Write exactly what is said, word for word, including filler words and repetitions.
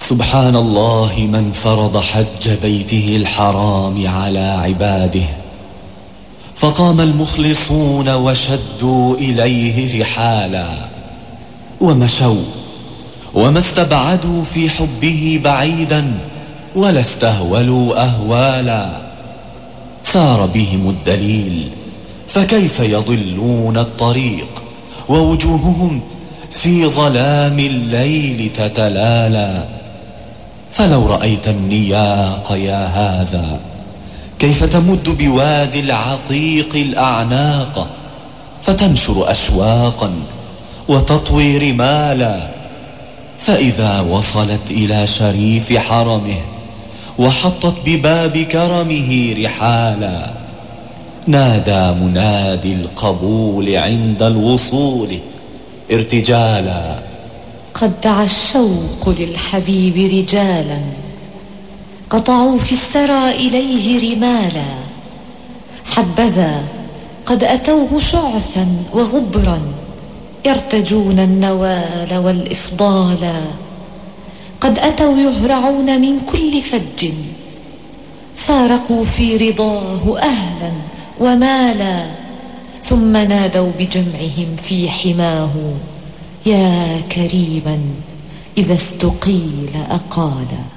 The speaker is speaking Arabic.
سبحان الله من فرض حج بيته الحرام على عباده، فقام المخلصون وشدوا إليه رحالا ومشوا، وما استبعدوا في حبه بعيدا ولا استهولوا أهوالا. سار بهم الدليل فكيف يضلون الطريق ووجوههم في ظلام الليل تتلالى. فلو رأيت النياق يا هذا كيف تمد بوادي العقيق الأعناق، فتنشر أشواقا وتطوي رمالا. فإذا وصلت إلى شريف حرمه وحطت بباب كرمه رحالا، نادى منادي القبول عند الوصول ارتجالا. قد دعا الشوق للحبيب رجالا قطعوا في الثرى إليه رمالا. حبذا قد أتوه شعثا وغبرا يرتجون النوال والإفضالا. قد أتوا يهرعون من كل فج فارقوا في رضاه أهلا ومالا. ثم نادوا بجمعهم في حماه يا كريما إذا استقيل أقالا.